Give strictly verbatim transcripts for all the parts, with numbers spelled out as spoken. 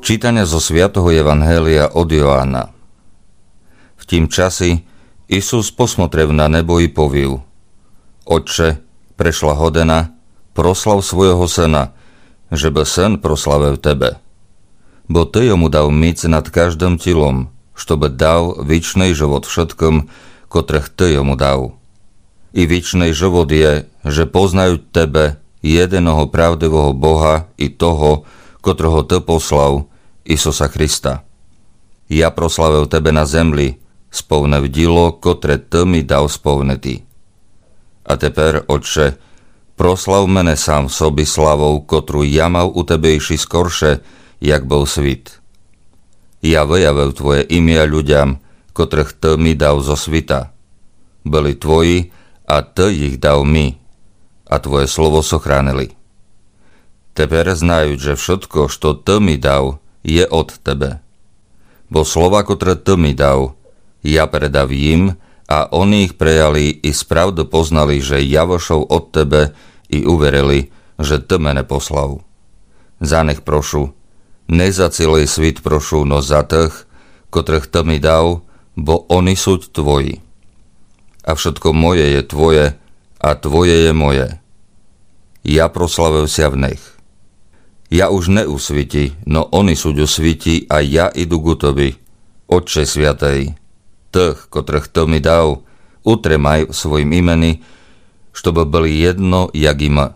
Čítania zo svätého Evanjelia od Joána. V tým časi Isus posmotrev na nebo i poviu: Otče, prešla hodina, proslav svojho syna, žeby syn proslavel tebe. Bo ty jomu dal mic nad každým tilom, štoby dal vičnej život všetkým, kotrých ty jomu dal. I vičnej život je, že poznajú tebe, jediného pravdivého Boha i toho, kotrho ty poslal, Isusa Krista. Ja proslavil tebe na zemli, spovnev dilo, kotre ty mi dal spovneti. A teper, Otče, proslav mene sám v sobi slavou, kotru ja mal u tebe iši skorše, jak bol svit. Ja vyjavil tvoje imia ľuďam, kotrých ty mi dal zo svita. Byli tvoji a ty ich dal mi, a tvoje slovo sochránili. Teper znajú, že všetko, što ty mi dal, je od tebe. Bo slova, ktoré ty mi dal, ja predav im, a oni ich prejali i spravdu poznali, že ja vošol od tebe i uverili, že ty mene poslal. Za nech prošu, ne za celý svit prošu, no za tých, ktorých ty mi dal, bo oni sú tvoji. A všetko moje je tvoje, a tvoje je moje. Ja proslavil sa v nech. Ja už neusviti, no oni sú usviti a ja idu ku tobi. Otče sviatej, tých, kotrých ty mi dal, utremaj svojim imeni, štoby byli jedno, jak ima.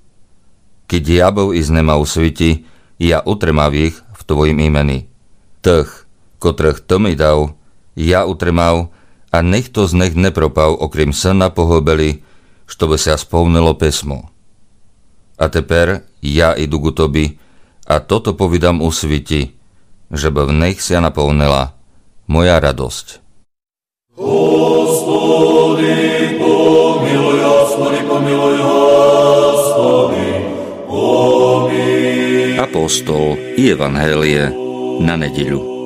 Keď ja bol iz nema usviti, ja utremav ich v tvojim imeni. Tých, kotrých ty mi dal, ja utremav, a nech to z nich nepropal, okrem syna pohobeli, štoby sa spovnilo písmo. A teper ja idu ku tobi a toto povídam u sviti, žeby v nich sa naplnila moja radosť. Hospody, pomiluj, Hospody, pomiluj, Hospody, pomiluj. Apostol i Evanjelie na nedeľu.